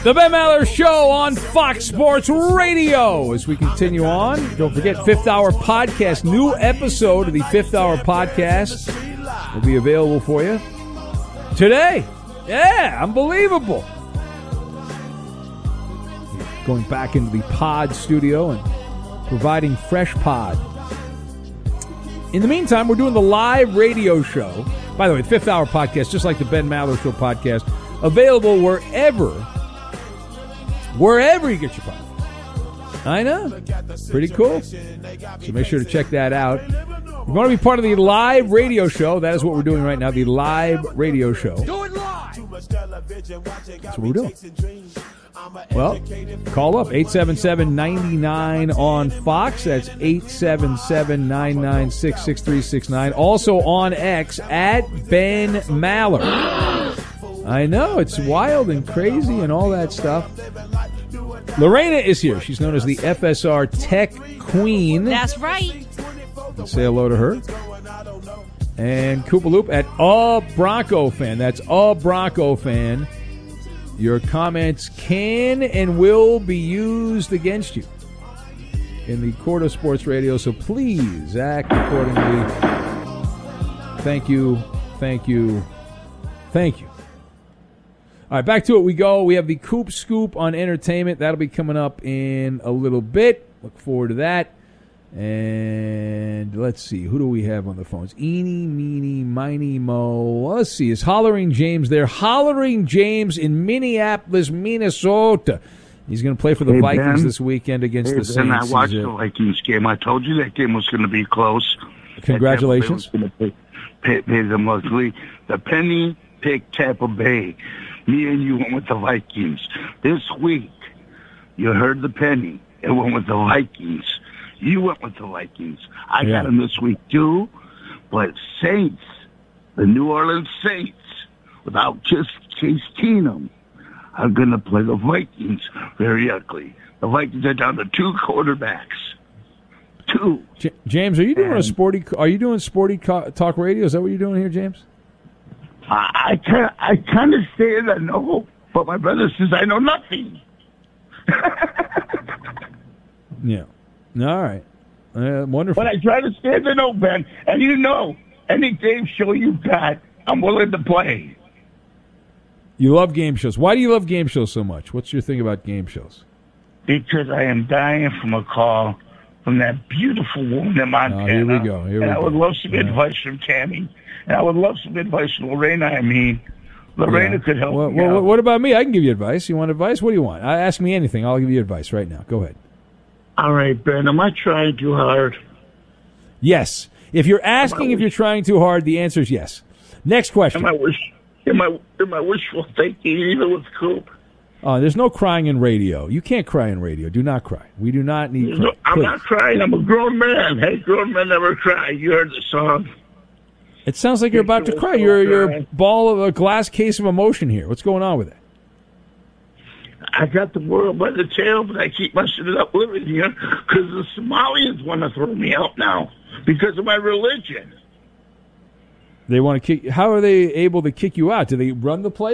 The Ben Maller Show on Fox Sports Radio. As we continue on, don't forget, Fifth Hour Podcast. New episode of the Fifth Hour Podcast will be available for you today. Yeah, unbelievable. Going back into the pod studio and providing fresh pod. In the meantime, we're doing the live radio show. By the way, the Fifth Hour Podcast, just like the Ben Maller Show podcast, available wherever you get your podcast. I know. Pretty cool. So make sure to check that out. You're going to be part of the live radio show. That is what we're doing right now, the live radio show. Do it live! That's what we're doing. Well, call up 877-99 on Fox. That's 877-996-6369. Also on X at Ben Maller. I know, it's wild and crazy and all that stuff. Lorena is here. She's known as the FSR Tech Queen. That's right. Let's say hello to her. And Koopaloop at A Bronco Fan. That's A Bronco Fan. Your comments can and will be used against you in the court of sports radio, so please act accordingly. Thank you, thank you, thank you. All right, back to it we go. We have the Coop Scoop on entertainment. That'll be coming up in a little bit. Look forward to that. And let's see, who do we have on the phones? Eeny, meeny, miny, mo. Let's see, is Hollering James there? Hollering James in Minneapolis, Minnesota. He's going to play for the Vikings Ben, this weekend against the Saints. Ben, I watched the Vikings game. I told you that game was going to be close. Congratulations. Pay them luckily. The penny picked Tampa Bay. Me and you went with the Vikings. This week, you heard the penny. It went with the Vikings. You went with the Vikings. I got them this week, too. But Saints, the New Orleans Saints, without just Case Keenum, are going to play the Vikings very ugly. The Vikings are down to two quarterbacks. Two. James, are you doing sporty talk radio? Is that what you're doing here, James? I kind of say it, I know, but my brother says I know nothing. Yeah. All right. Wonderful. But I try to stay in the know, Ben. And you know, any game show you got, I'm willing to play. You love game shows. Why do you love game shows so much? What's your thing about game shows? Because I am dying from a call from that beautiful woman in Montana. Here we go. I would love some advice from Tammy. And I would love some advice from Lorena. Lorena could help me out. What about me? I can give you advice. You want advice? What do you want? Ask me anything. I'll give you advice right now. Go ahead. All right, Ben. Am I trying too hard? Yes. If you're asking if you're trying too hard, the answer is yes. Next question. Am I wishful thinking even with Coop? There's no crying in radio. You can't cry in radio. Do not cry. We do not need cry. I'm not crying. I'm a grown man. Hey, grown men never cry. You heard the song. It sounds like you're about to cry. You're a glass case of emotion here. What's going on with it? I got the world by the tail, but I keep messing it up living here because the Somalians want to throw me out now because of my religion. They want to kick. How are they able to kick you out? Do they run the place?